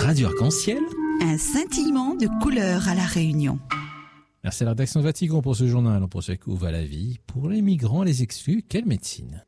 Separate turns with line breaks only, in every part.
Radio Arc-en-Ciel.
Un scintillement de couleurs à La Réunion.
Merci à la rédaction de Vatican pour ce journal. On poursuit avec Où va la vie? Pour les migrants, les exclus, quelle médecine?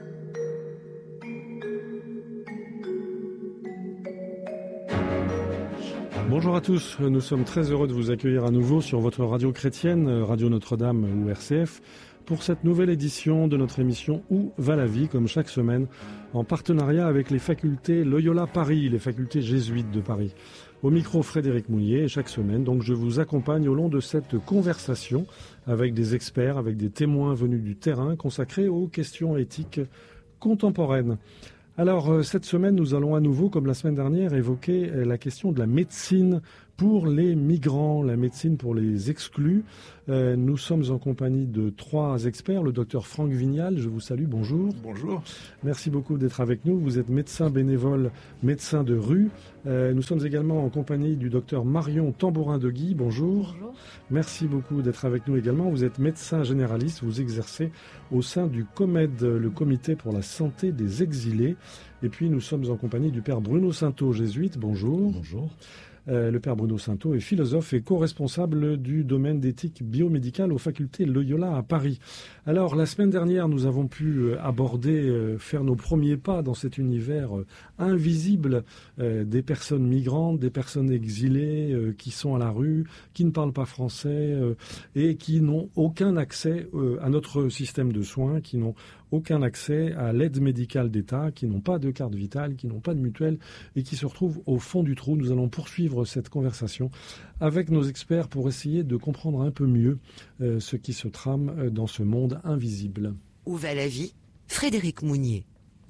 Bonjour à tous, nous sommes très heureux de vous accueillir à nouveau sur votre radio chrétienne, Radio Notre-Dame ou RCF, pour cette nouvelle édition de notre émission Où va la vie, comme chaque semaine, en partenariat avec les facultés Loyola Paris, les facultés jésuites de Paris. Au micro, Frédéric Mounier, et chaque semaine, donc, je vous accompagne au long de cette conversation avec des experts, avec des témoins venus du terrain consacrés aux questions éthiques contemporaines. Alors, cette semaine, nous allons à nouveau, comme la semaine dernière, évoquer la question de la médecine pour les migrants, la médecine pour les exclus. Nous sommes en compagnie de 3 experts. Le docteur Franck Vignal, je vous salue, bonjour.
Bonjour.
Merci beaucoup d'être avec nous. Vous êtes médecin bénévole, médecin de rue. Nous sommes également en compagnie du docteur Marion Tambourin-Deguy, bonjour.
Bonjour.
Merci beaucoup d'être avec nous également. Vous êtes médecin généraliste, vous exercez au sein du COMED, le Comité pour la santé des exilés. Et puis nous sommes en compagnie du père Bruno Sainteau, jésuite, bonjour.
Bonjour.
Le père Bruno Sainteau est philosophe et co-responsable du domaine d'éthique biomédicale aux facultés Loyola à Paris. Alors, la semaine dernière, nous avons pu aborder, faire nos premiers pas dans cet univers invisible des personnes migrantes, des personnes exilées qui sont à la rue, qui ne parlent pas français et qui n'ont aucun accès à notre système de soins, qui n'ont aucun accès à l'aide médicale d'État, qui n'ont pas de carte vitale, qui n'ont pas de mutuelle et qui se retrouvent au fond du trou. Nous allons poursuivre cette conversation avec nos experts pour essayer de comprendre un peu mieux ce qui se trame dans ce monde invisible.
Où va la vie? Frédéric Mounier.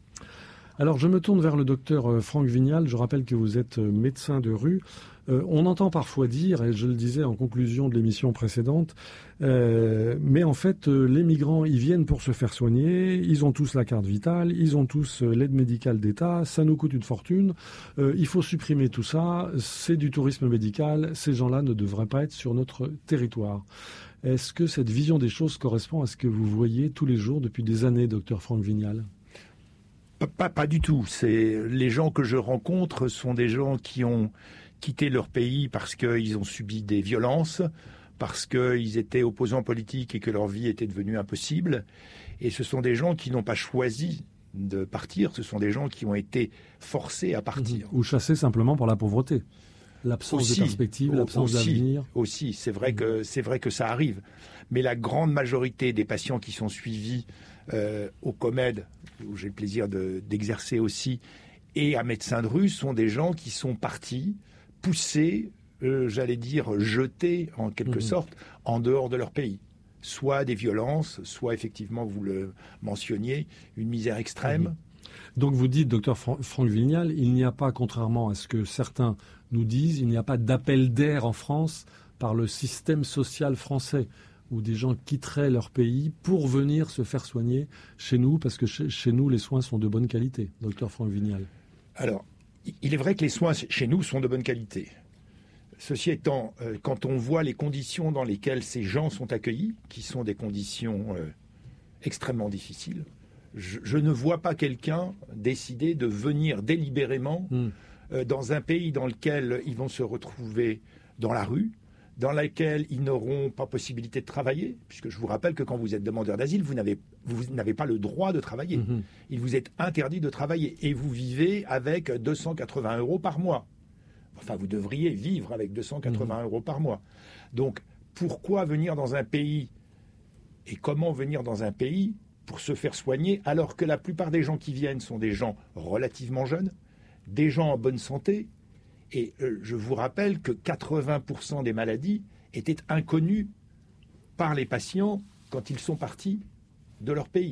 Alors, je me tourne vers le docteur Franck Vignal. Je rappelle que vous êtes médecin de rue. On entend parfois dire, et je le disais en conclusion de l'émission précédente, mais en fait, les migrants, ils viennent pour se faire soigner, ils ont tous la carte vitale, ils ont tous l'aide médicale d'État, ça nous coûte une fortune, il faut supprimer tout ça, c'est du tourisme médical, ces gens-là ne devraient pas être sur notre territoire. Est-ce que cette vision des choses correspond à ce que vous voyez tous les jours depuis des années, docteur Franck Vignal ?
Pas du tout. Les gens que je rencontre sont des gens qui ont quitté leur pays parce qu'ils ont subi des violences, parce qu'ils étaient opposants politiques et que leur vie était devenue impossible. Et ce sont des gens qui n'ont pas choisi de partir, ce sont des gens qui ont été forcés à partir.
Ou chassés simplement par la pauvreté. L'absence de perspective, l'absence d'avenir.
Aussi, c'est vrai que ça arrive. Mais la grande majorité des patients qui sont suivis au COMED, où j'ai le plaisir d'exercer aussi, et à médecin de rue, sont des gens qui sont partis, poussés, j'allais dire jetés en quelque sorte, en dehors de leur pays. Soit des violences, soit effectivement, vous le mentionniez, une misère extrême.
Donc vous dites, docteur Franck Vignal, il n'y a pas, contrairement à ce que certains nous disent, il n'y a pas d'appel d'air en France par le système social français, où des gens quitteraient leur pays pour venir se faire soigner chez nous, parce que chez nous, les soins sont de bonne qualité, docteur Franck Vignal.
Alors, il est vrai que les soins chez nous sont de bonne qualité. Ceci étant, quand on voit les conditions dans lesquelles ces gens sont accueillis, qui sont des conditions extrêmement difficiles, je ne vois pas quelqu'un décider de venir délibérément dans un pays dans lequel ils vont se retrouver dans la rue, dans laquelle ils n'auront pas possibilité de travailler, puisque je vous rappelle que quand vous êtes demandeur d'asile, vous n'avez pas le droit de travailler. Il vous est interdit de travailler et vous vivez avec 280 € par mois. Enfin, vous devriez vivre avec 280 € par mois. Donc, pourquoi venir dans un pays et comment venir dans un pays pour se faire soigner alors que la plupart des gens qui viennent sont des gens relativement jeunes, des gens en bonne santé. Et je vous rappelle que 80% des maladies étaient inconnues par les patients quand ils sont partis de leur pays.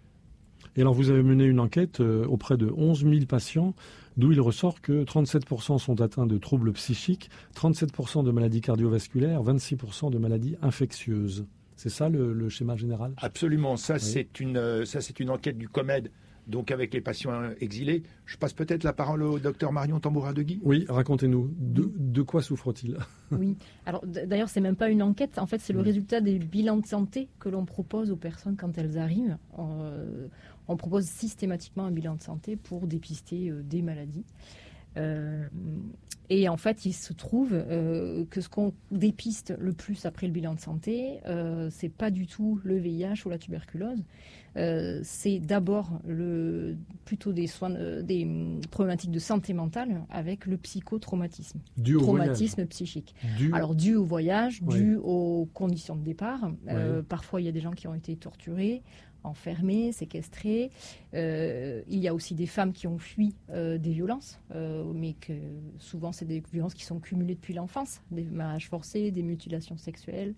Et alors vous avez mené une enquête auprès de 11 000 patients, d'où il ressort que 37% sont atteints de troubles psychiques, 37% de maladies cardiovasculaires, 26% de maladies infectieuses. C'est ça le schéma général ?
Absolument. Ça, c'est une enquête du COMED, donc avec les patients exilés. Je passe peut-être la parole au docteur Marion Tambourin-Deguy.
Oui, racontez-nous. De quoi souffre-t-il ?
Oui. Alors, d'ailleurs, c'est même pas une enquête. En fait, c'est le résultat des bilans de santé que l'on propose aux personnes quand elles arrivent. On propose systématiquement un bilan de santé pour dépister des maladies. Et en fait, il se trouve que ce qu'on dépiste le plus après le bilan de santé, c'est pas du tout le VIH ou la tuberculose. C'est d'abord plutôt des problématiques de santé mentale avec le psychotraumatisme.
Dû au
traumatisme
voyage.
Psychique.
Dû...
Alors dû au voyage,
Ouais.
dû aux conditions de départ.
Ouais.
Parfois, il y a des gens qui ont été torturés, enfermés, séquestrés. Il y a aussi des femmes qui ont fui des violences, mais que souvent c'est des violences qui sont cumulées depuis l'enfance, des mariages forcés, des mutilations sexuelles.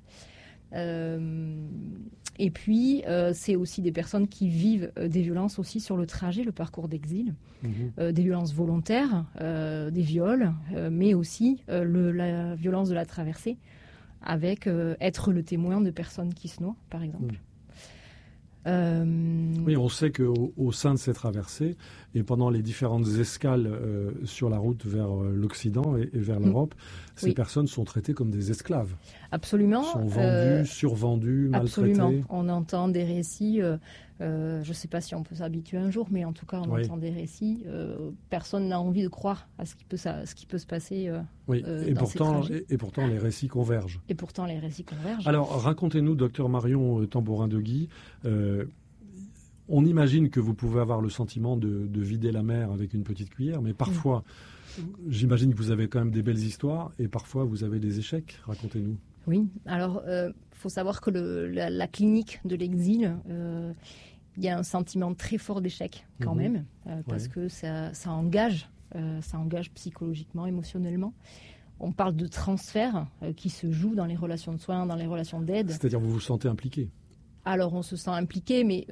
Et puis c'est aussi des personnes qui vivent des violences aussi sur le trajet, le parcours d'exil, des violences volontaires, des viols, mais aussi la violence de la traversée, avec être le témoin de personnes qui se noient, par exemple.
Oui, on sait qu'au sein de ces traversées, et pendant les différentes escales sur la route vers l'Occident et vers l'Europe, ces personnes sont traitées comme des esclaves.
Absolument.
Sont vendues, survendues, maltraitées.
Absolument. On entend des récits, je ne sais pas si on peut s'habituer un jour, mais en tout cas, on entend des récits. Personne n'a envie de croire à ce qui peut se passer
et pourtant, les récits convergent.
Alors,
racontez-nous, docteur Marion Tambourin-Deguy, on imagine que vous pouvez avoir le sentiment de vider la mer avec une petite cuillère, mais parfois, j'imagine que vous avez quand même des belles histoires, et parfois vous avez des échecs. Racontez-nous.
Oui, alors faut savoir que la clinique de l'exil, il y a un sentiment très fort d'échec quand même, parce que ça engage psychologiquement, émotionnellement. On parle de transfert qui se joue dans les relations de soins, dans les relations d'aide.
C'est-à-dire vous vous sentez impliqué.
Alors on se sent impliqué, mais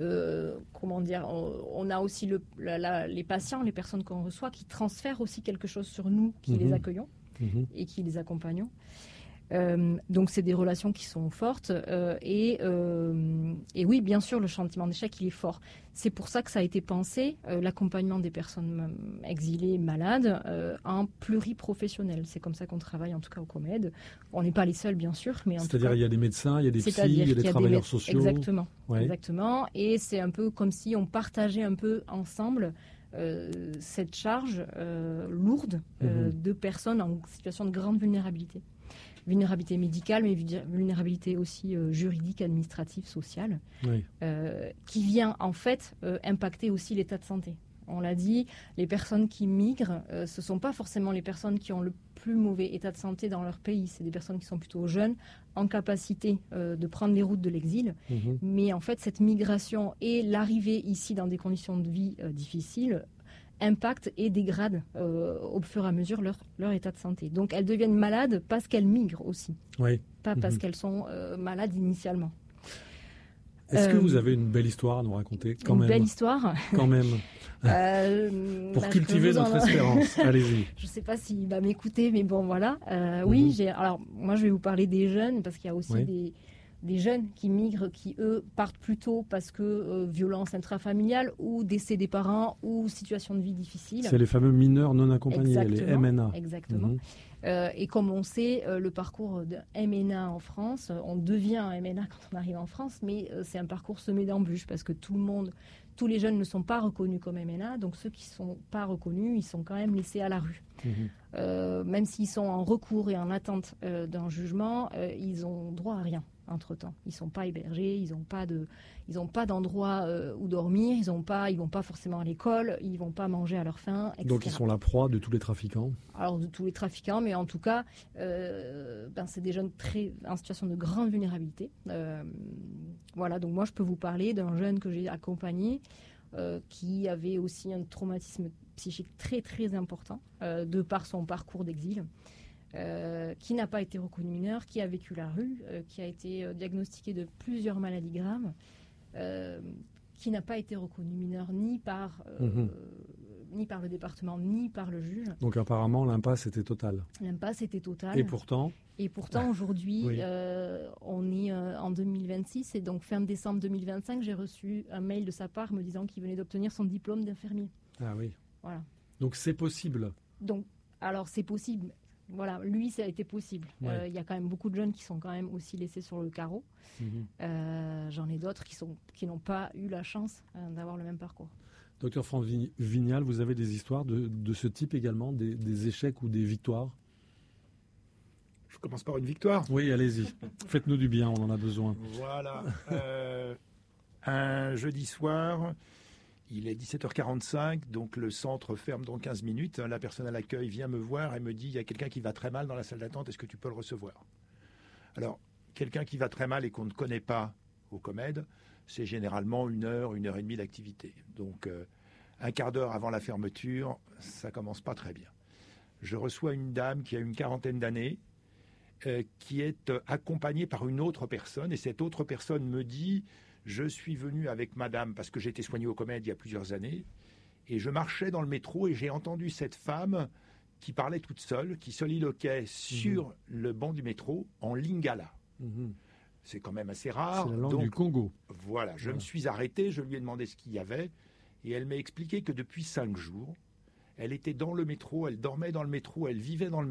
on a aussi les patients, les personnes qu'on reçoit, qui transfèrent aussi quelque chose sur nous, qui les accueillons et qui les accompagnons. Donc c'est des relations qui sont fortes et oui, bien sûr, le sentiment d'échec, il est fort. C'est pour ça que ça a été pensé, l'accompagnement des personnes exilées, malades, en pluriprofessionnel. C'est comme ça qu'on travaille, en tout cas au COMED. On n'est pas les seuls, bien sûr, mais
c'est-à-dire il y a des médecins, il y a des psys, il y a des travailleurs sociaux.
Exactement. Et c'est un peu comme si on partageait un peu ensemble cette charge lourde de personnes en situation de grande vulnérabilité. Vulnérabilité médicale, mais vulnérabilité aussi juridique, administrative, sociale, qui vient en fait impacter aussi l'état de santé. On l'a dit, les personnes qui migrent, ce ne sont pas forcément les personnes qui ont le plus mauvais état de santé dans leur pays. C'est des personnes qui sont plutôt jeunes, en capacité de prendre les routes de l'exil. Mais en fait, cette migration et l'arrivée ici dans des conditions de vie difficiles impactent et dégradent au fur et à mesure leur état de santé. Donc elles deviennent malades parce qu'elles migrent aussi, pas parce qu'elles sont malades initialement.
Est-ce que vous avez une belle histoire à nous raconter
belle histoire
quand même pour cultiver notre espérance. Allez-y.
Je ne sais pas s'il va m'écouter, mais bon, voilà. Oui, alors moi je vais vous parler des jeunes, parce qu'il y a aussi des jeunes qui migrent, qui eux partent plutôt parce que violence intrafamiliale ou décès des parents ou situation de vie difficile.
C'est les fameux mineurs non accompagnés, les MNA.
Exactement. Et comme on sait, le parcours de MNA en France, on devient un MNA quand on arrive en France, mais c'est un parcours semé d'embûches parce que tous les jeunes ne sont pas reconnus comme MNA, donc ceux qui ne sont pas reconnus, ils sont quand même laissés à la rue. Même s'ils sont en recours et en attente d'un jugement, ils ont droit à rien entre-temps. Ils ne sont pas hébergés, ils n'ont pas d'endroit où dormir, ils vont pas forcément à l'école, ils ne vont pas manger à leur faim, etc.
Donc ils sont la proie de tous les trafiquants.
Alors de tous les trafiquants, mais en tout cas, c'est des jeunes en situation de grande vulnérabilité. Voilà, donc moi je peux vous parler d'un jeune que j'ai accompagné qui avait aussi un traumatisme psychique très très important de par son parcours d'exil. Qui n'a pas été reconnu mineur, qui a vécu la rue, qui a été diagnostiqué de plusieurs maladies graves, qui n'a pas été reconnu mineur ni par le département, ni par le juge.
Donc apparemment, l'impasse était totale.
Et pourtant, aujourd'hui, on est en 2026, et donc fin décembre 2025, j'ai reçu un mail de sa part me disant qu'il venait d'obtenir son diplôme d'infirmier.
Ah oui.
Voilà.
Donc c'est possible.
Alors c'est possible. Voilà, lui, ça a été possible. Il y a quand même beaucoup de jeunes qui sont quand même aussi laissés sur le carreau. J'en ai d'autres qui n'ont pas eu la chance d'avoir le même parcours.
Docteur Franck Vignal, vous avez des histoires de ce type également, des échecs ou des victoires?
Je commence par une victoire.
Oui, allez-y. Faites-nous du bien, on en a besoin.
Voilà. Un jeudi soir, il est 17h45, donc le centre ferme dans 15 minutes. La personne à l'accueil vient me voir et me dit « Il y a quelqu'un qui va très mal dans la salle d'attente, est-ce que tu peux le recevoir ?» Alors, quelqu'un qui va très mal et qu'on ne connaît pas au COMED, c'est généralement 1 heure, 1 heure et demie d'activité. Donc, un quart d'heure avant la fermeture, ça commence pas très bien. Je reçois une dame qui a une 40aine d'années, qui est accompagnée par une autre personne, et cette autre personne me dit « Je suis venu avec madame, parce que j'ai été soigné au COMED il y a plusieurs années, et je marchais dans le métro et j'ai entendu cette femme qui parlait toute seule, qui soliloquait sur le banc du métro en lingala. C'est quand même assez rare.
C'est la langue du Congo.
Voilà, je me suis arrêté, je lui ai demandé ce qu'il y avait, et elle m'a expliqué que depuis 5 jours, elle était dans le métro, elle dormait dans le métro, elle vivait dans le